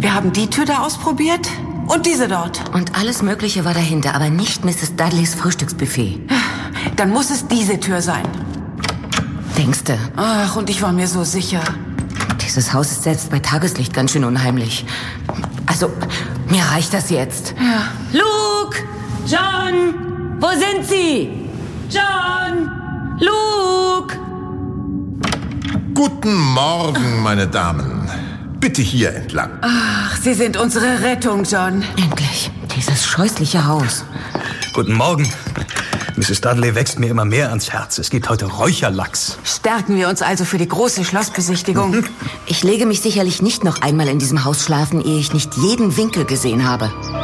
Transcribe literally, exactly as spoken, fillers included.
Wir haben die Tür da ausprobiert und diese dort. Und alles Mögliche war dahinter, aber nicht Misses Dudleys Frühstücksbuffet. Dann muss es diese Tür sein. Denkste? Ach, und ich war mir so sicher. Dieses Haus ist selbst bei Tageslicht ganz schön unheimlich. Also, mir reicht das jetzt. Ja. Luke! John! Wo sind Sie? John! Luke! Guten Morgen, meine Damen. Bitte hier entlang. Ach, Sie sind unsere Rettung, John. Endlich. Dieses scheußliche Haus. Guten Morgen. Misses Dudley wächst mir immer mehr ans Herz. Es gibt heute Räucherlachs. Stärken wir uns also für die große Schlossbesichtigung. Ich lege mich sicherlich nicht noch einmal in diesem Haus schlafen, ehe ich nicht jeden Winkel gesehen habe.